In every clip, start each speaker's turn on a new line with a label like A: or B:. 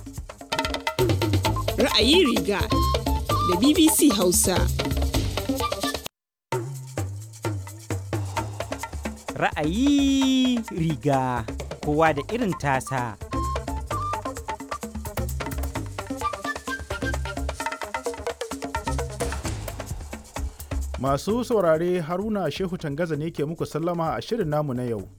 A: Ra'ayi riga da BBC Hausa.
B: Ra'ayi riga kowa da irin tasa.
C: Masu saurare Haruna Shehu Tangaza ne ke muku sallama a shirin namu na yau.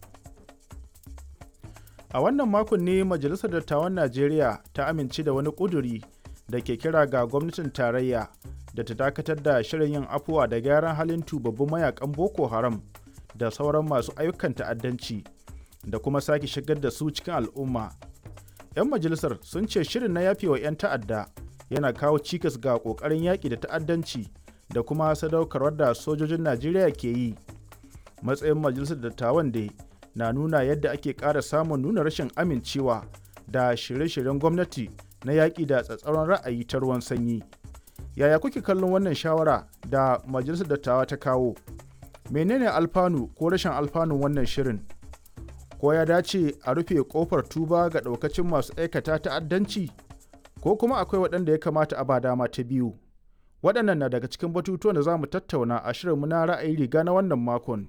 C: A wannan makon ne Majalisar Dattawan Najeriya ta amince da wani ƙuduri da ke kira ga gwamnatin tarayya da ta dakatar da shirin yin afuwa da gyaran halin tubabbun mayakan Boko Haram da sauran masu ayyukan ta'addanci da kuma sake shigar da su cikin al'umma. 'Yan majalisar sun ce shirin na yafewa 'yan ta'adda yana kawo cikas ga ƙoƙarin yaƙi da ta'addanci da kuma sadaukarwar da sojojin Najeriya ke yi. Matsayin Majalisar Dattawan dai na nuna yadda ake ƙara samun nuna rashin amincewa da shirye-shiryen gwamnati na yaƙi da tsatsauran ra'ayi ta ruwan sanyi. Yaya kuke kallon wannan shawara da Majalisar Dattawa ta kawo? Menene alfanu ko rashin alfanun wannan shirin? Ko ya dace a rufe ƙofar tuba ga ɗaukacin masu aikata ta'addanci? Ko kuma akwai waɗanda ya kamata a ba dama ta biyu? Waɗannan na daga cikin batutuwan da za mu tattauna a shirinmu na ra'ayi riga na wannan makon.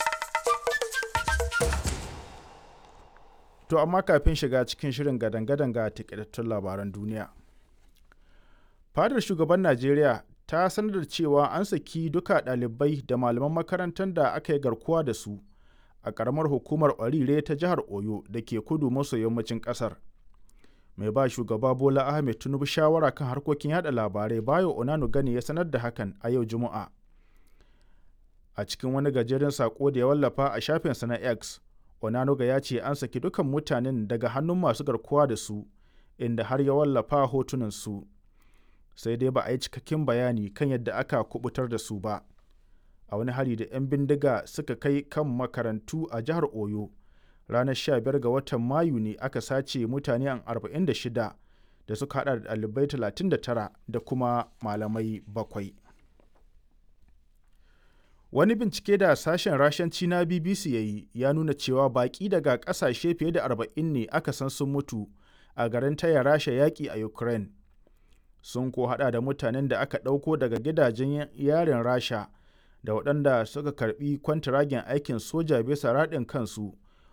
C: To amma kafin shiga cikin shirin gadan-gadan ga takaitattun labaran duniya. Fadar shugaban Najeriya ta sanar da cewa an saki duka ɗalibai da malaman makarantar da aka yi garkuwa da su a ƙaramar hukumar Orire ta jihar Oyo da ke kudu maso yammacin ƙasar. Mai ba shugaba Bola Ahmed Tinubu shawara kan harkokin yada labarai Bayo Onanugani ya sanar da hakan a yau Juma'a. A cikin wani gajeren sako da ya wallafa a shafinsa na X, Onanuga ya ce an saki dukan mutanen daga hannun masu garkuwa da su, inda har ya wallafa hotunan su. Sai dai ba a yi cikakken bayani kan yadda aka kubutar da su ba. A wani hari da 'yan bindiga suka kai kan makarantu a jihar Oyo, ranar 15 ga watan Mayu ne aka sace mutane 46 da suka hada da ɗalibai 39 da kuma malamai 7. Wani bincike da sashen Rashanci na BBC ya yi ya nuna cewa baƙi daga ƙasashe fiye da 40 ne aka san sun mutu a garin taya Rasha yaƙi a Ukraine. Sun ko hada da mutanen da aka ɗauko daga gidajen yarin Rasha da waɗanda suka karɓi kwantiragen aikin soja bisa raɗin kansu